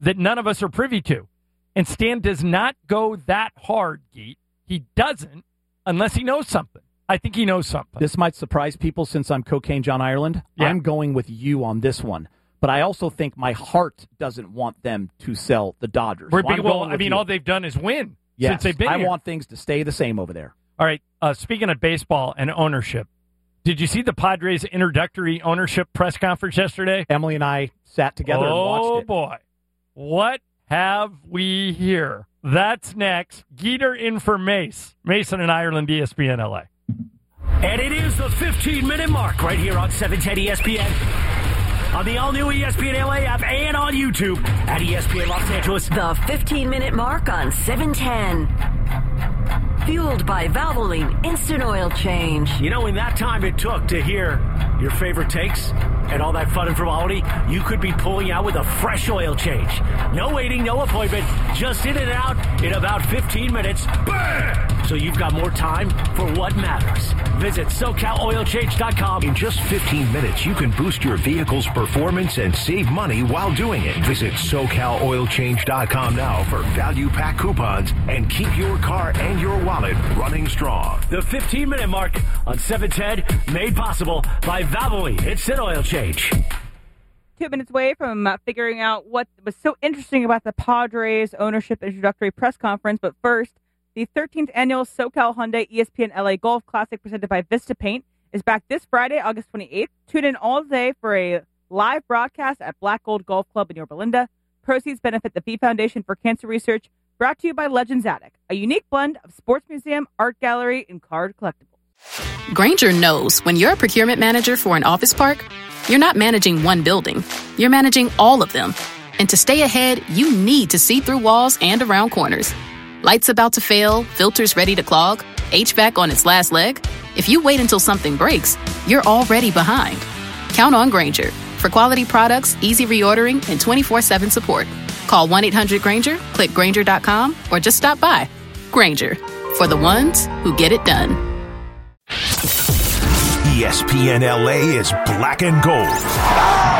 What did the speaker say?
that none of us are privy to. And Stan does not go that hard, Geet. He doesn't unless he knows something. I think he knows something. This might surprise people since I'm Cocaine John Ireland. Yeah. I'm going with you on this one. But I also think my heart doesn't want them to sell the Dodgers. All they've done is win since they've been here. I want things to stay the same over there. All right, speaking of baseball and ownership, did you see the Padres' introductory ownership press conference yesterday? Emily and I sat together and watched it. Oh, boy. What have we here? That's next. Geeter in for Mace. Mason and Ireland, ESPN LA. And it is the 15-minute mark right here on 710 ESPN. On the all-new ESPN LA app and on YouTube at ESPN Los Angeles. The 15-minute mark on 710. Fueled by Valvoline Instant Oil Change. You know, in that time it took to hear your favorite takes and all that fun and frivolity, you could be pulling out with a fresh oil change. No waiting, no appointment, just in and out in about 15 minutes. Bam! So you've got more time for what matters. Visit SoCalOilChange.com. In just 15 minutes, you can boost your vehicle's performance and save money while doing it. Visit SoCalOilChange.com now for value pack coupons and keep your car and your wallet running strong. The 15-minute mark on 710, made possible by Valvoline Instant Oil Change. 2 minutes away from figuring out what was so interesting about the Padres ownership introductory press conference. But first, the 13th annual SoCal Hyundai ESPN LA Golf Classic presented by Vista Paint is back this Friday, August 28th. Tune in all day for a live broadcast at Black Gold Golf Club in Yorba Linda. Proceeds benefit the V Foundation for Cancer Research, brought to you by Legends Attic, a unique blend of sports museum, art gallery, and card collectibles. Grainger knows when you're a procurement manager for an office park, you're not managing one building. You're managing all of them. And to stay ahead, you need to see through walls and around corners. Lights about to fail, filters ready to clog, HVAC on its last leg. If you wait until something breaks, you're already behind. Count on Grainger for quality products, easy reordering, and 24/7 support. Call 1-800-GRAINGER, click Grainger.com, or just stop by. Grainger, for the ones who get it done. ESPN LA is black and gold.